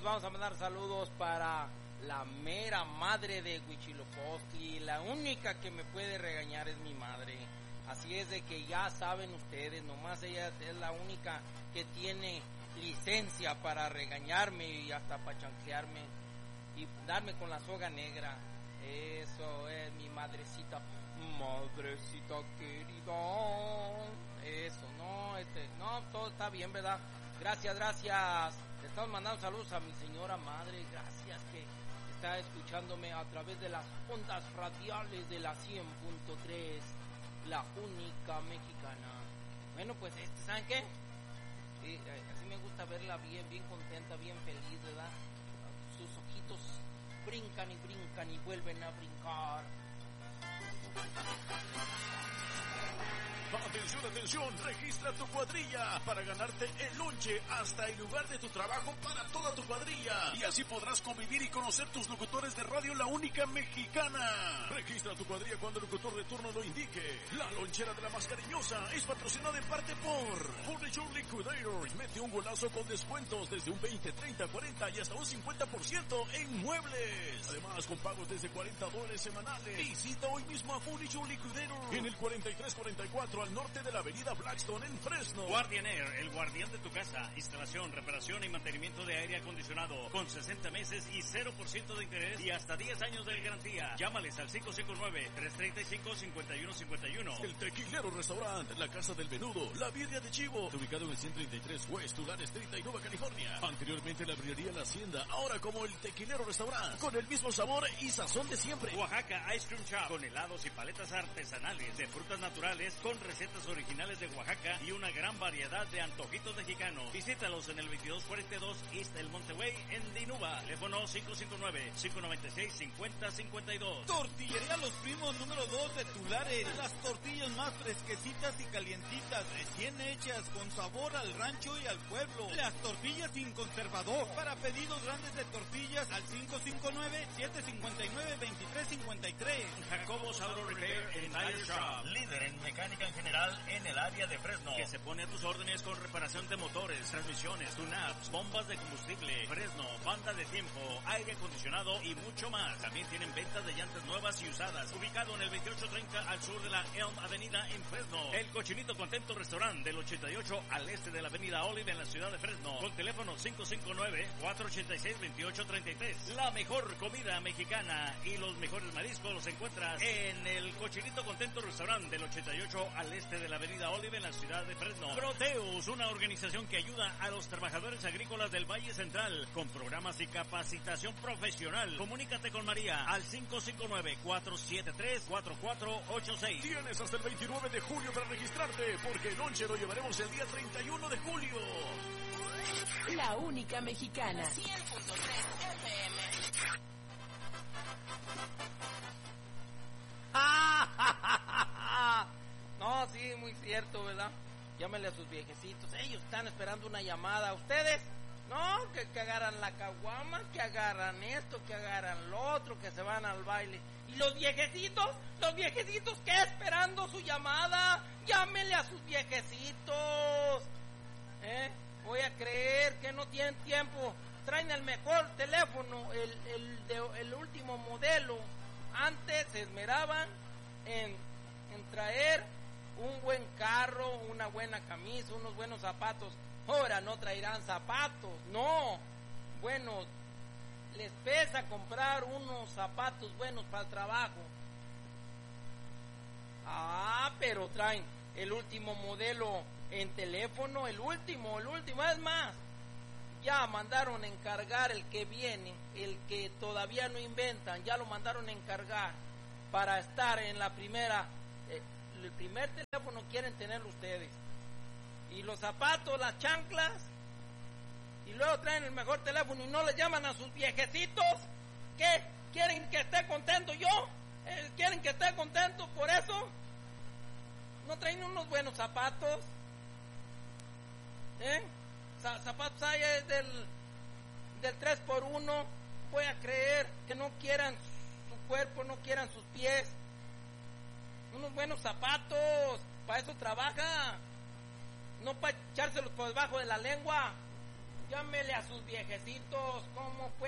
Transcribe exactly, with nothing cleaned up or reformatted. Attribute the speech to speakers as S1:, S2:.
S1: amigos, vamos a mandar saludos para la mera madre de Huitzilopochtli. La única que me puede regañar es mi madre. Así es de que ya saben ustedes, nomás ella es la única que tiene licencia para regañarme y hasta para chanquearme y darme con la soga negra. Eso es mi madrecita, madrecita querida. Eso, no, este, no, todo está bien, ¿verdad? Gracias, gracias. Le estamos mandando saludos a mi señora madre. Gracias que está escuchándome a través de las ondas radiales de la cien punto tres, la única mexicana. Bueno, pues, este, ¿saben qué? Sí, así me gusta verla bien, bien contenta, bien feliz, ¿verdad? Sus ojitos brincan y brincan y vuelven a brincar.
S2: Atención, atención, registra tu cuadrilla para ganarte el lonche hasta el lugar de tu trabajo para toda tu cuadrilla. Y así podrás convivir y conocer tus locutores de radio La Única Mexicana. Registra tu cuadrilla cuando el locutor de turno lo indique. La lonchera de la Mascariñosa es patrocinada en parte por Furniture Liquidators. Mete un golazo con descuentos desde un veinte, treinta, cuarenta y hasta un cincuenta por ciento en muebles. Además, con pagos desde cuarenta dólares semanales. Visita hoy mismo a Furniture Liquidators en el cuarenta y tres cuarenta y cuatro al norte de la avenida Blackstone en Fresno.
S3: Guardian Air, el guardián de tu casa. Instalación, reparación y mantenimiento de aire acondicionado con sesenta meses y cero por ciento de interés y hasta diez años de garantía. Llámales al cinco cinco nueve, tres tres cinco, cinco uno cinco uno.
S2: El Tequilero Restaurant, la Casa del Menudo, la Birria de Chivo, ubicado en el ciento treinta y tres West Tulare Street y Nueva California. Anteriormente la Birrería La Hacienda, ahora como el Tequilero Restaurant, con el mismo sabor y sazón de siempre.
S3: Oaxaca Ice Cream Shop, con helados y paletas artesanales de frutas naturales con recetas originales de Oaxaca y una gran variedad de antojitos mexicanos. Visítalos en el veintidós cuarenta y dos East El Monterrey en Dinuba. Teléfono cinco cinco nueve, cinco nueve seis, cinco cero cinco dos.
S4: Tortillería Los Primos número dos de Tulare. Las tortillas más fresquecitas y calientitas, recién hechas, con sabor al rancho y al pueblo. Las tortillas sin conservador. Para pedidos grandes de tortillas al cinco cinco nueve, siete cinco nueve, dos tres cinco tres.
S3: Jacobos Auto Repair and Tire Shop, líder en mecánica en general en el área de Fresno, que se pone a tus órdenes con reparación de motores, transmisiones, tune-ups, bombas de combustible. Fresno, banda de tiempo, aire acondicionado y mucho más. También tienen ventas de llantas nuevas y usadas, ubicado en el veintiocho treinta al sur de la Elm Avenida en Fresno. El Cochinito Contento Restaurant del ochenta y ocho al este de la Avenida Olive en la ciudad de Fresno, con teléfono cinco cinco nueve, cuatro ocho seis, dos ocho tres tres. La mejor comida mexicana y los mejores mariscos los encuentras en el Cochinito Contento Restaurant del ochenta y ocho al este de la Avenida Olive en la ciudad de Fresno. Proteus, una organización que ayuda a los trabajadores agrícolas del Valle Central con programas y capacitación profesional. Comunícate con María al cinco cinco nueve, cuatro siete tres, cuatro cuatro ocho seis.
S2: Tienes hasta el veintinueve de julio para registrarte, porque el lonche lo llevaremos el día treinta y uno de julio.
S5: La Única Mexicana, cien punto tres F M.
S1: No, sí, muy cierto, ¿verdad? Llámenle a sus viejecitos. Ellos están esperando una llamada. ¿Ustedes? No, que, que agarran la caguama, que agarran esto, que agarran lo otro, que se van al baile. ¿Y los viejecitos? ¿Los viejecitos qué? Esperando su llamada. Llámenle a sus viejecitos. ¿Eh? Voy a creer que no tienen tiempo. Traen el mejor teléfono, el, el, de, el último modelo. Antes se esmeraban en, en traer un buen carro, una buena camisa, unos buenos zapatos. Ahora no traerán zapatos, no. Bueno, les pesa comprar unos zapatos buenos para el trabajo. Ah, pero traen el último modelo en teléfono, el último, el último, es más. Ya mandaron a encargar el que viene, el que todavía no inventan, ya lo mandaron a encargar para estar en la primera, eh, el primer teléfono quieren tenerlo ustedes. Y los zapatos, las chanclas, y luego traen el mejor teléfono y no le llaman a sus viejecitos. ¿Qué? ¿Quieren que esté contento yo? ¿Eh? ¿Quieren que esté contento por eso? ¿No traen unos buenos zapatos? ¿Eh? Zapatos hay del, del tres por uno. Voy a creer que no quieran su cuerpo, no quieran sus pies. Unos buenos zapatos, para eso trabaja, no para echárselos por debajo de la lengua. Llámele a sus viejecitos como